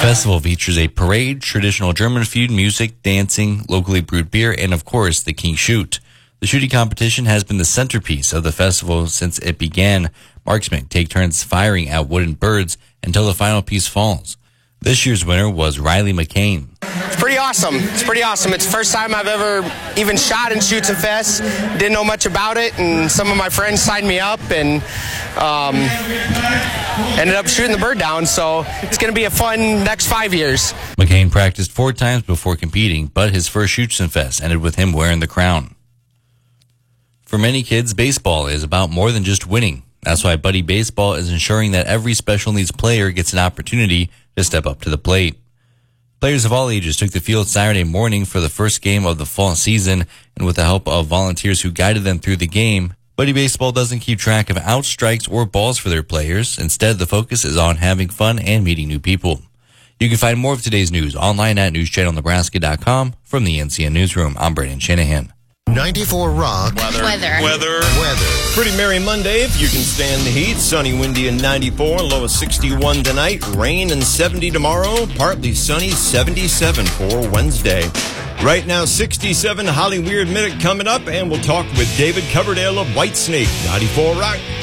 festival features a parade, traditional German food, music, dancing, locally brewed beer, and of course, the King Shoot. The shooting competition has been the centerpiece of the festival since it began. Marksmen take turns firing at wooden birds until the final piece falls. This year's winner was Riley McCain. It's pretty awesome. It's the first time I've ever even shot in Schützenfest. Didn't know much about it, and some of my friends signed me up and ended up shooting the bird down. So it's going to be a fun next 5 years. McCain practiced 4 times before competing, but his first Schützenfest ended with him wearing the crown. For many kids, baseball is about more than just winning. That's why Buddy Baseball is ensuring that every special needs player gets an opportunity to step up to the plate. Players of all ages took the field Saturday morning for the first game of the fall season, and with the help of volunteers who guided them through the game, Buddy Baseball doesn't keep track of out strikes or balls for their players. Instead, the focus is on having fun and meeting new people. You can find more of today's news online at newschannelnebraska.com. From the NCN Newsroom, I'm Brandon Shanahan. 94 Rock. Weather. Pretty merry Monday if you can stand the heat. Sunny, windy, and 94. Low of 61 tonight. Rain and 70 tomorrow. Partly sunny, 77 for Wednesday. Right now, 67. Holly Weird Minute coming up, and we'll talk with David Coverdale of Whitesnake. 94 Rock.